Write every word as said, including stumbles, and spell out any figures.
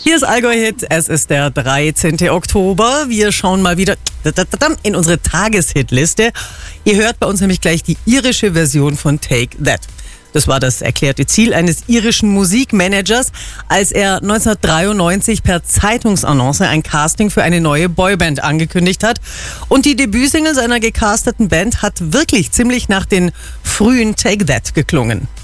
Hier ist Allgäu Hit, es ist der dreizehnten Oktober. Wir schauen mal wieder in unsere Tageshitliste. Ihr hört bei uns nämlich gleich die irische Version von Take That. Das war das erklärte Ziel eines irischen Musikmanagers, als er neunzehnhundertdreiundneunzig per Zeitungsannonce ein Casting für eine neue Boyband angekündigt hat. Und die Debütsingle seiner gecasteten Band hat wirklich ziemlich nach den frühen Take That geklungen.